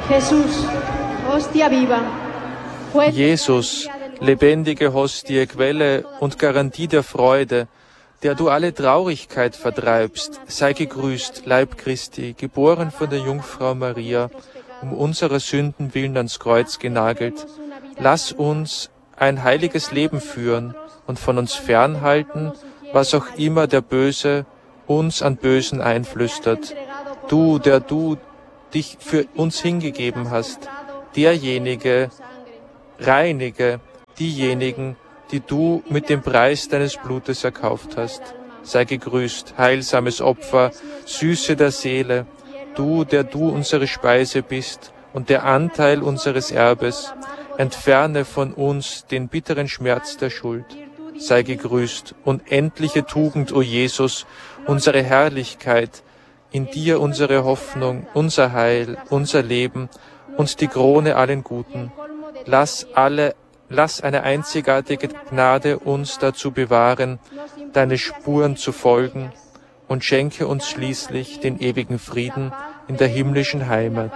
Jesús, hostia viva. Jesus, lebendige Hostie, Quelle und Garantie der Freude, der du alle Traurigkeit vertreibst, sei gegrüßt, Leib Christi, geboren von der Jungfrau Maria, um unserer Sünden willen ans Kreuz genagelt. Lass uns ein heiliges Leben führen und von uns fernhalten, was auch immer der Böse uns an Bösen einflüstert. Du, der du dich für uns hingegeben hast, derjenige, reinige diejenigen, die du mit dem Preis deines Blutes erkauft hast. Sei gegrüßt, heilsames Opfer, Süße der Seele, du, der du unsere Speise bist und der Anteil unseres Erbes. Entferne von uns den bitteren Schmerz der Schuld. Sei gegrüßt, unendliche Tugend, o Jesus, unsere Herrlichkeit, in dir unsere Hoffnung, unser Heil, unser Leben und die Krone allen Guten. Lass eine einzigartige Gnade uns dazu bewahren, deine Spuren zu folgen, und schenke uns schließlich den ewigen Frieden in der himmlischen Heimat.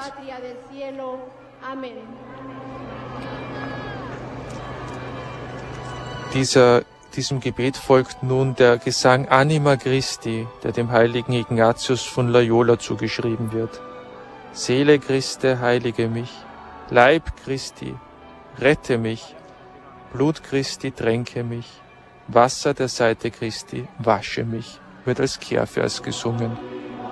Diesem Gebet folgt nun der Gesang Anima Christi, der dem heiligen Ignatius von Loyola zugeschrieben wird. Seele Christe, heilige mich, Leib Christi, rette mich, Blut Christi, tränke mich, Wasser der Seite Christi, wasche mich, wird als Kehrvers gesungen.